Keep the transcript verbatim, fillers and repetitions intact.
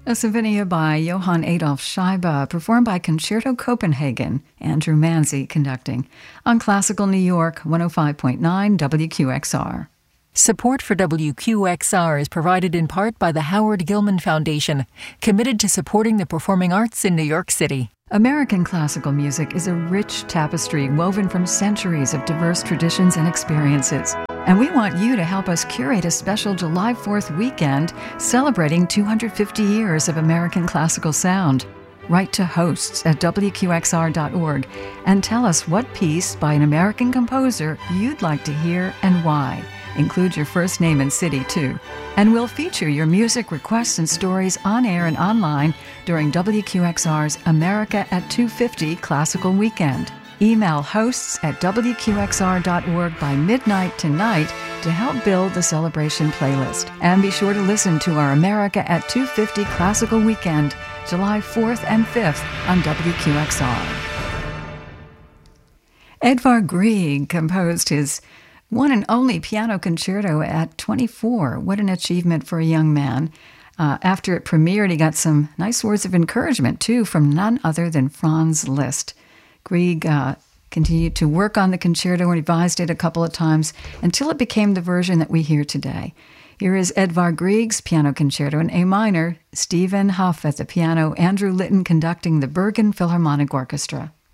A Sinfonia by Johann Adolf Scheibe, performed by Concerto Copenhagen, Andrew Manzi conducting, on Classical New York one oh five point nine W Q X R. Support for W Q X R is provided in part by the Howard Gilman Foundation, committed to supporting the performing arts in New York City. American classical music is a rich tapestry woven from centuries of diverse traditions and experiences. And we want you to help us curate a special July fourth weekend celebrating two hundred fifty years of American classical sound. Write to hosts at W Q X R dot org and tell us what piece by an American composer you'd like to hear and why. Include your first name and city, too. And we'll feature your music requests and stories on air and online during W Q X R's America at two fifty Classical Weekend. Email hosts at W Q X R dot org by midnight tonight to help build the celebration playlist. And be sure to listen to our America at two fifty Classical Weekend, July fourth and fifth on W Q X R. Edvard Grieg composed his one and only piano concerto at twenty-four. What an achievement for a young man. Uh, after it premiered, he got some nice words of encouragement, too, from none other than Franz Liszt. Grieg uh, continued to work on the concerto and revised it a couple of times until it became the version that we hear today. Here is Edvard Grieg's piano concerto in A minor, Stephen Hough at the piano, Andrew Litton conducting the Bergen Philharmonic Orchestra.